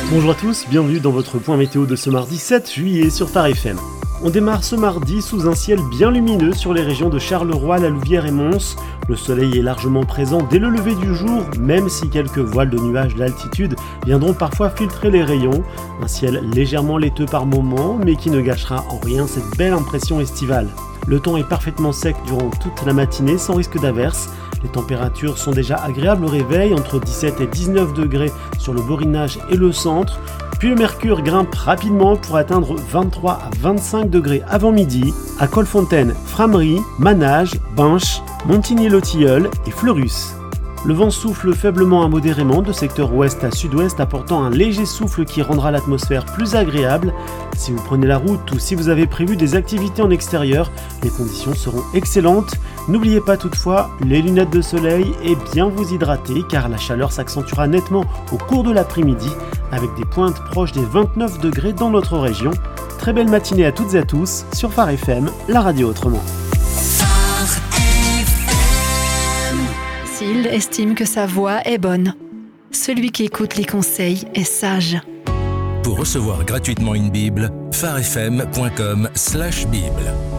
Bonjour à tous, bienvenue dans votre point météo de ce mardi 7 juillet sur Phare FM. On démarre ce mardi sous un ciel bien lumineux sur les régions de Charleroi, La Louvière et Mons. Le soleil est largement présent dès le lever du jour, même si quelques voiles de nuages d'altitude viendront parfois filtrer les rayons. Un ciel légèrement laiteux par moments, mais qui ne gâchera en rien cette belle impression estivale. Le temps est parfaitement sec durant toute la matinée sans risque d'averse. Les températures sont déjà agréables au réveil, entre 17 et 19 degrés sur le Borinage et le centre. Puis le mercure grimpe rapidement pour atteindre 23 à 25 degrés avant midi à Colfontaine, Frameries, Manage, Binche, Montigny-le-Tilleul et Fleurus. Le vent souffle faiblement à modérément de secteur ouest à sud-ouest, apportant un léger souffle qui rendra l'atmosphère plus agréable. Si vous prenez la route ou si vous avez prévu des activités en extérieur, les conditions seront excellentes. N'oubliez pas toutefois les lunettes de soleil et bien vous hydrater car la chaleur s'accentuera nettement au cours de l'après-midi avec des pointes proches des 29 degrés dans notre région. Très belle matinée à toutes et à tous sur Phare FM, la radio autrement. S'il estime que sa voix est bonne, celui qui écoute les conseils est sage. Pour recevoir gratuitement une Bible, pharefm.com/Bible.